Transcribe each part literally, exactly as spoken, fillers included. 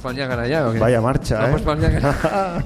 para el Niágara ya, ¿o qué? Vaya marcha, Vamos ¿eh? para el Niágara.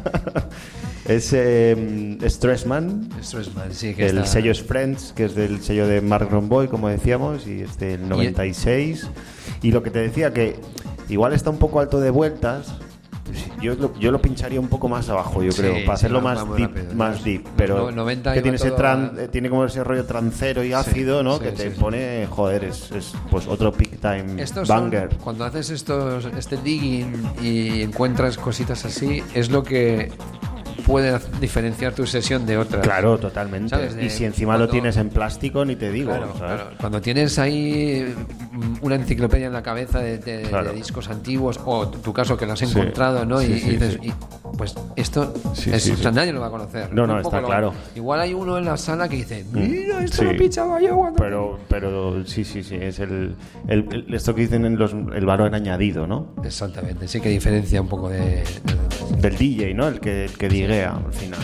Es eh, Stressman. Stressman, sí, que El está... sello es Friends, que es del sello de Mark Romboy, como decíamos, y es del noventa y seis. Y lo que te decía, que igual está un poco alto de vueltas. Yo lo, yo lo pincharía un poco más abajo, yo Sí, creo, para sí, hacerlo va- más va muy deep, rápido, más ¿no? deep. Pero No, noventa que iba tiene, ese todo tran- a- eh, tiene como ese rollo trancero y ácido, ¿no? sí, que te sí, sí. pone, joder, es, es pues otro peak time Estos banger. son, cuando haces estos, este digging y encuentras cositas así, es lo que puede diferenciar tu sesión de otra. Claro, totalmente. ¿Sabes? De Y si encima cuando- lo tienes en plástico, ni te digo. Claro, ¿sabes? claro. Cuando tienes ahí una enciclopedia en la cabeza de, de- Claro. de discos antiguos, o tu caso que lo has Sí. encontrado, ¿no? Sí, y, sí, y dices, sí. y, pues esto Sí, es, sí, o sea, sí. nadie lo va a conocer. No, Muy no, poco está lo- claro. Igual hay uno en la sala que dice, mira, esto Sí. lo pinchaba yo cuando... Pero, pero sí, sí, sí, es el, el, el- esto que dicen en los, el valor añadido, ¿no? Exactamente, sí que diferencia un poco de... de- Del D J, ¿no? El que, el que diguea al final.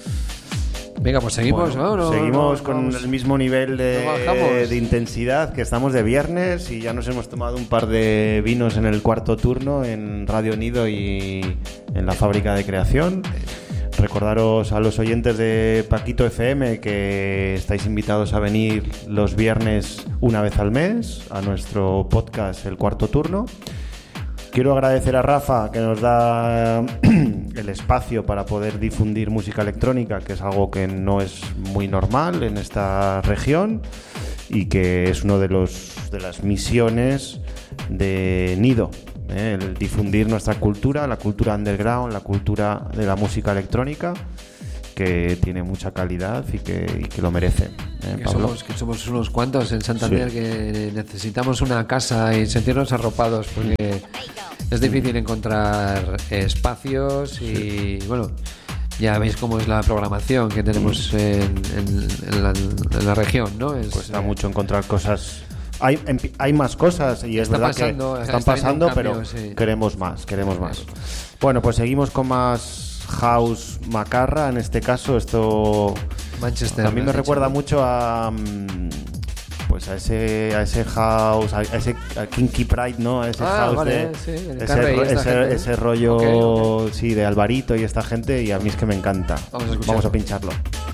Venga, pues seguimos, Bueno, ¿no? No, seguimos no, con vamos. el mismo nivel de, No bajamos. de intensidad, que estamos de viernes y ya nos hemos tomado un par de vinos en el cuarto turno en Radio Nido y en la Fábrica de Creación. Recordaros a los oyentes de Paquito F M que estáis invitados a venir los viernes una vez al mes a nuestro podcast El Cuarto Turno. Quiero agradecer a Rafa que nos da el espacio para poder difundir música electrónica, que es algo que no es muy normal en esta región y que es uno de los de las misiones de Nido, ¿eh? El difundir nuestra cultura, la cultura underground, la cultura de la música electrónica, que tiene mucha calidad y que, y que lo merece, ¿eh, Que Pablo? somos, que somos unos cuantos en Santander Sí. que necesitamos una casa y sentirnos arropados porque es difícil encontrar espacios y bueno, ya veis cómo es la programación que tenemos en, en- en la, en la región, ¿no? Es, Cuesta eh, mucho encontrar cosas. Hay, empi- hay más cosas y es Está verdad pasando, que está están habiendo pasando, un cambio, pero sí. queremos más, queremos más. Bueno, pues seguimos con más house macarra. En este caso, esto Manchester. a mí me has dicho, recuerda ¿no? mucho a mm, pues a ese a ese house, a ese a Kinky Pride, ¿no? A ese Ah, house vale, de sí, el ese, Carrey y ro- esta ese, gente, ¿no? ese rollo Ok, ok. sí de Alvarito y esta gente, y a mí es que me encanta. Vamos a escucharlo. Vamos a pincharlo.